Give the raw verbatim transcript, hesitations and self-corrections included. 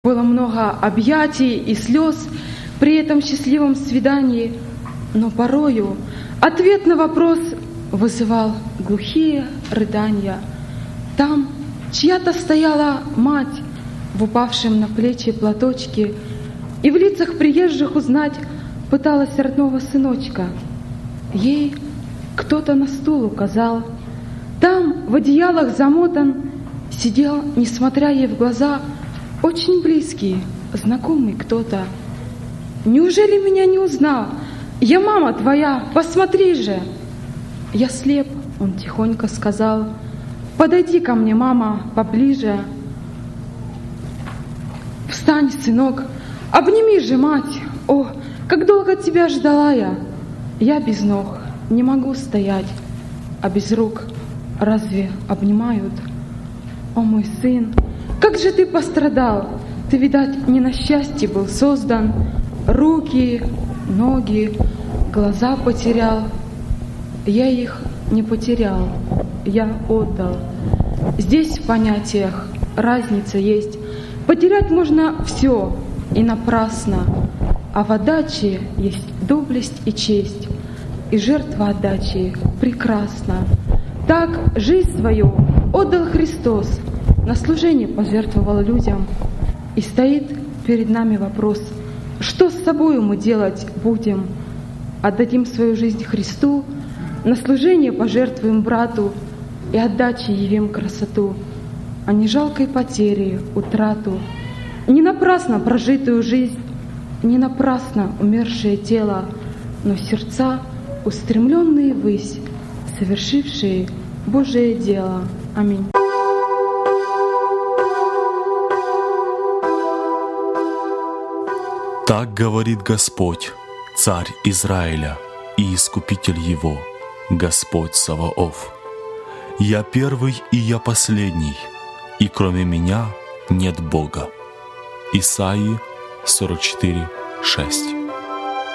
Было много объятий и слез при этом счастливом свидании, но порою ответ на вопрос вызывал глухие рыдания. Там чья-то стояла мать в упавшем на плечи платочке и в лицах приезжих узнать пыталась родного сыночка. Ей кто-то на стул указал. Там в одеялах замотан сидел, несмотря ей в глаза, очень близкий, знакомый кто-то. «Неужели меня не узнал? Я мама твоя, посмотри же!» «Я слеп», — он тихонько сказал. «Подойди ко мне, мама, поближе. Встань, сынок, обними же мать. О, как долго тебя ждала я! Я без ног не могу стоять, а без рук разве обнимают? О, мой сын, как же ты пострадал! Ты, видать, не на счастье был создан. Руки, ноги, глаза потерял. Я их не потерял, я отдал. Здесь в понятиях разница есть. Потерять можно все и напрасно, а в отдаче есть доблесть и честь, и жертва отдачи прекрасна. Так жизнь свою отдал Христос, на служение пожертвовал людям. И стоит перед нами вопрос, что с собою мы делать будем? Отдадим свою жизнь Христу, на служение пожертвуем брату и отдачей явим красоту, а не жалкой потери, утрату. Не напрасно прожитую жизнь, не напрасно умершее тело, но сердца, устремленные ввысь, совершившие Божие дело. Аминь. Так говорит Господь, Царь Израиля и Искупитель его, Господь Саваоф. Я первый и я последний, и кроме меня нет Бога. Исаии сорок четыре, шесть.